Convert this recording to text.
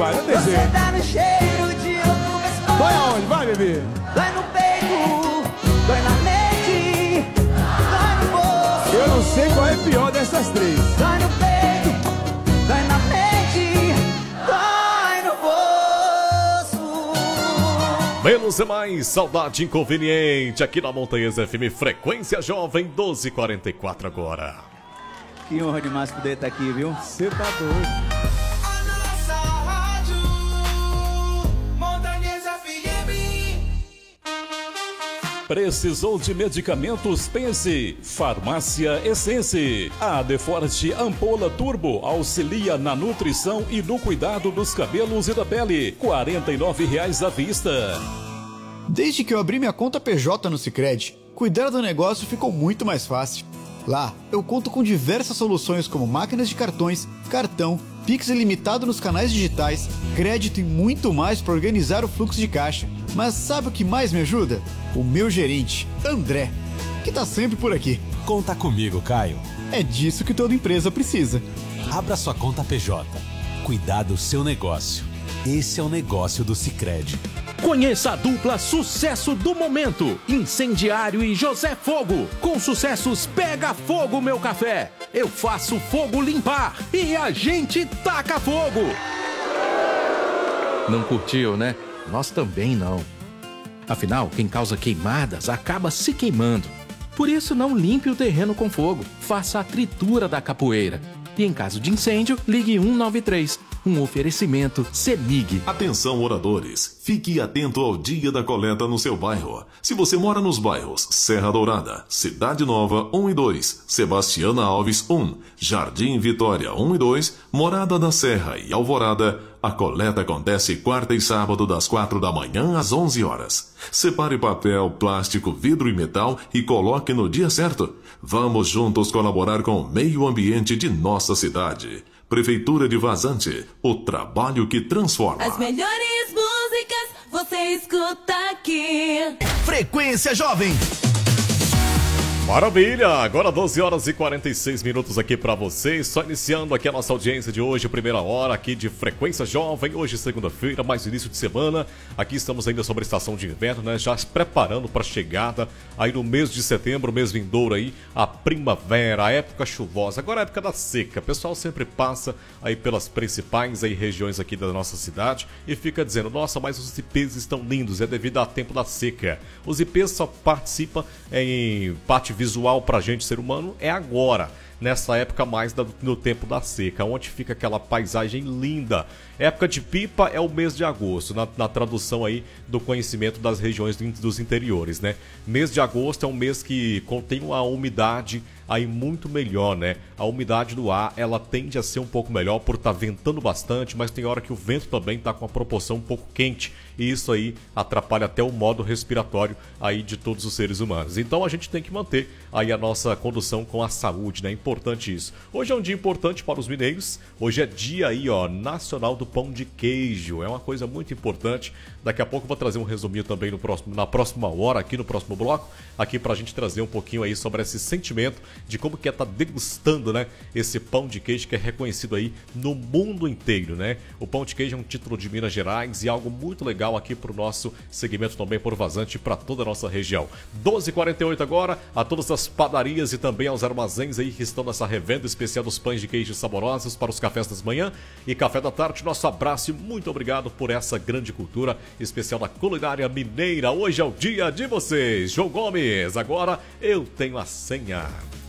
vai, não tem Você jeito. dá no cheiro de outro gostoso. Vai aonde? Vai, bebê. Dói no peito, dói na mente, dói no bolso. Eu não sei qual é pior dessas três. Dói no peito, dói na mente, dói no bolso. Menos é mais, saudade inconveniente. Aqui na Montanhas FM, Frequência Jovem, 12h44 agora. Que honra demais poder estar aqui, viu? Você tá doido. A nossa rádio Montanhas FM. Precisou de medicamentos? Pense. Farmácia Essence. A Adeforte Ampola Turbo auxilia na nutrição e no cuidado dos cabelos e da pele. R$ 49,00 à vista. Desde que eu abri minha conta PJ no Sicredi, cuidar do negócio ficou muito mais fácil. Lá, eu conto com diversas soluções como máquinas de cartões, cartão, Pix ilimitado nos canais digitais, crédito e muito mais para organizar o fluxo de caixa. Mas sabe o que mais me ajuda? O meu gerente, André, que tá sempre por aqui. Conta comigo, Caio. É disso que toda empresa precisa. Abra sua conta PJ. Cuidar do seu negócio. Esse é o negócio do Sicredi. Conheça a dupla sucesso do momento, Incendiário e José Fogo. Com sucessos Pega Fogo Meu Café, Eu Faço Fogo Limpar e a gente taca fogo. Não curtiu, né? Nós também não. Afinal, quem causa queimadas acaba se queimando. Por isso, não limpe o terreno com fogo. Faça a tritura da capoeira. E em caso de incêndio, ligue 193. Um oferecimento CEMIG. Atenção, moradores. Fique atento ao dia da coleta no seu bairro. Se você mora nos bairros Serra Dourada, Cidade Nova 1 e 2, Sebastiana Alves 1, Jardim Vitória 1 e 2, Morada da Serra e Alvorada, a coleta acontece quarta e sábado das 4 da manhã às 11 horas. Separe papel, plástico, vidro e metal e coloque no dia certo. Vamos juntos colaborar com o meio ambiente de nossa cidade. Prefeitura de Vazante, o trabalho que transforma. As melhores músicas você escuta aqui. Frequência Jovem. Maravilha! Agora 12h46 aqui pra vocês. Só iniciando aqui a nossa audiência de hoje, primeira hora aqui de Frequência Jovem. Hoje, segunda-feira, mais início de semana. Aqui estamos ainda sobre a estação de inverno, né? Já se preparando para a chegada aí no mês de setembro, mês vindouro aí, a primavera, a época chuvosa. Agora a época da seca. O pessoal sempre passa aí pelas principais aí regiões aqui da nossa cidade e fica dizendo, nossa, mas os ipês estão lindos, é devido ao tempo da seca. Os ipês só participam em parte visual pra gente, ser humano, é agora, nessa época mais no tempo da seca, onde fica aquela paisagem linda. Época de pipa é o mês de agosto, na tradução aí do conhecimento das regiões dos interiores, né? Mês de agosto é um mês que contém uma umidade aí muito melhor, né? A umidade do ar, ela tende a ser um pouco melhor por estar ventando bastante, mas tem hora que o vento também está com uma proporção um pouco quente e isso aí atrapalha até o modo respiratório aí de todos os seres humanos. Então a gente tem que manter aí a nossa condução com a saúde, né? É importante isso. Hoje é um dia importante para os mineiros, hoje é dia aí, ó, nacional do pão de queijo, é uma coisa muito importante. Daqui a pouco eu vou trazer um resuminho também na próxima hora, aqui no próximo bloco, aqui pra gente trazer um pouquinho aí sobre esse sentimento de como que é estar degustando, né, esse pão de queijo que é reconhecido aí no mundo inteiro, né? O pão de queijo é um título de Minas Gerais e algo muito legal aqui pro nosso segmento também por Vazante, para toda a nossa região. 12h48 agora, a todas as padarias e também aos armazéns aí que estão nessa revenda especial dos pães de queijo saborosos para os cafés das manhã e café da tarde. Nosso abraço e muito obrigado por essa grande cultura especial da culinária mineira. Hoje é o dia de vocês. João Gomes, agora eu tenho a senha.